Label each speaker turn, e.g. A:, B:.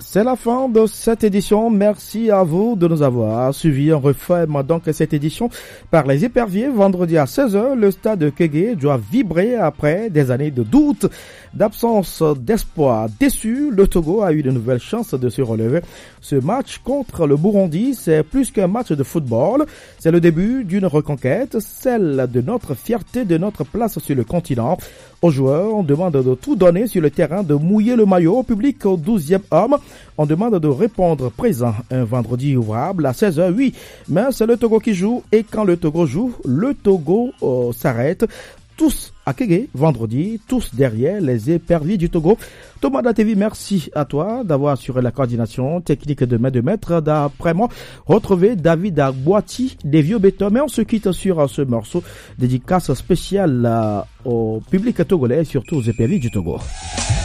A: C'est la fin de cette édition. Merci à vous de nous avoir suivis. On referme donc cette édition par les éperviers. Vendredi à 16h, le stade de Kégué doit vibrer après des années de doute, d'absence d'espoir. Déçu, le Togo a eu de nouvelles chances de se relever. Ce match contre le Burundi, c'est plus qu'un match de football. C'est le début d'une reconquête, celle de notre fierté, de notre place sur le continent. Aux joueurs, on demande de tout donner sur le terrain, de mouiller le maillot. Au public, au 12e homme, on demande de répondre présent. Un vendredi ouvrable à 16h, oui, mais c'est le Togo qui joue. Et quand le Togo joue, le Togo s'arrête. Tous à Kégué, vendredi, tous derrière les éperviers du Togo. Thomas Datevi, merci à toi d'avoir assuré la coordination technique de main de maître. D'après moi, retrouver David Agboati des Vieux Bétons. Mais on se quitte sur ce morceau, dédicace spéciale au public togolais et surtout aux éperviers du Togo.